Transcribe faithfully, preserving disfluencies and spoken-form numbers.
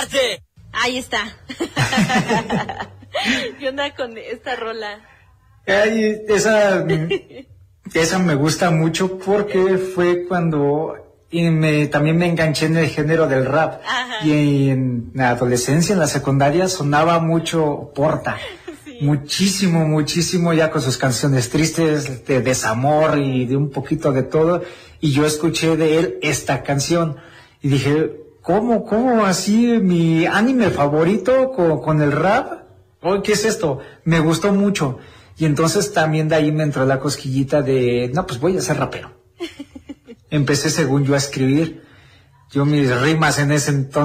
equivocaste. Ahí está. ¿Qué onda con esta rola? Ay, esa, esa me gusta mucho porque fue cuando y me, también me enganché en el género del rap. Ajá. Y en la adolescencia, en la secundaria, sonaba mucho Porta. Sí. Muchísimo, muchísimo, ya con sus canciones tristes, de desamor y de un poquito de todo. Y yo escuché de él esta canción y dije, ¿cómo, cómo así mi anime favorito con, con el rap? Oh, ¿qué es esto? Me gustó mucho. Y entonces también de ahí me entró la cosquillita de, no, pues voy a ser rapero. Empecé según yo a escribir. Yo mis rimas en ese entonces